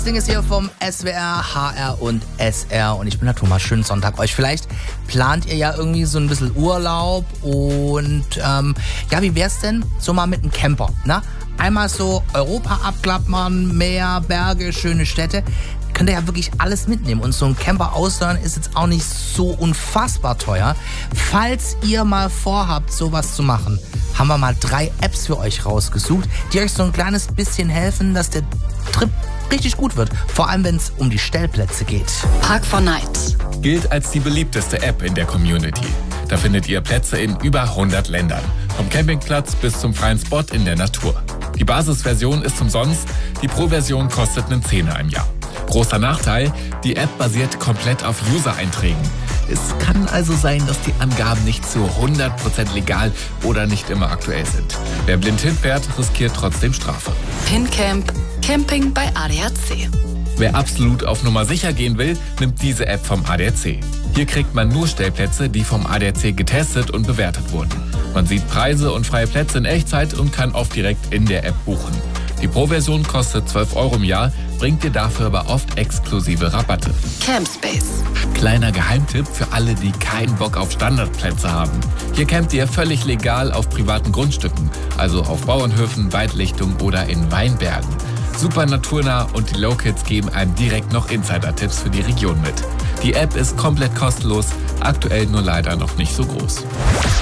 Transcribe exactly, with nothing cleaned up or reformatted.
Das Ding ist hier vom S W R, H R und S R und ich bin der Thomas. Schönen Sonntag euch. Vielleicht plant ihr ja irgendwie so ein bisschen Urlaub und ähm, ja, wie wär's denn so mal mit einem Camper, ne? Einmal so Europa abklappern, Meer, Berge, schöne Städte. Könnt ihr ja wirklich alles mitnehmen. Und so ein Camper ausleihen ist jetzt auch nicht so unfassbar teuer. Falls ihr mal vorhabt, sowas zu machen, haben wir mal drei Apps für euch rausgesucht, die euch so ein kleines bisschen helfen, dass der Trip richtig gut wird. Vor allem, wenn es um die Stellplätze geht. Park four Night gilt als die beliebteste App in der Community. Da findet ihr Plätze in über hundert Ländern. Vom Campingplatz bis zum freien Spot in der Natur. Die Basisversion ist umsonst, die Pro-Version kostet einen Zehner im Jahr. Großer Nachteil, die App basiert komplett auf User-Einträgen. Es kann also sein, dass die Angaben nicht zu hundert Prozent legal oder nicht immer aktuell sind. Wer blind hinfährt, riskiert trotzdem Strafe. PinCamp, Camping bei A D A C. Wer absolut auf Nummer sicher gehen will, nimmt diese App vom A D A C. Hier kriegt man nur Stellplätze, die vom A D A C getestet und bewertet wurden. Man sieht Preise und freie Plätze in Echtzeit und kann oft direkt in der App buchen. Die Pro-Version kostet zwölf Euro im Jahr, bringt dir dafür aber oft exklusive Rabatte. Campspace. Kleiner Geheimtipp für alle, die keinen Bock auf Standardplätze haben. Hier campt ihr völlig legal auf privaten Grundstücken, also auf Bauernhöfen, Waldlichtungen oder in Weinbergen. Super naturnah und die Locals geben einem direkt noch Insider-Tipps für die Region mit. Die App ist komplett kostenlos, aktuell nur leider noch nicht so groß.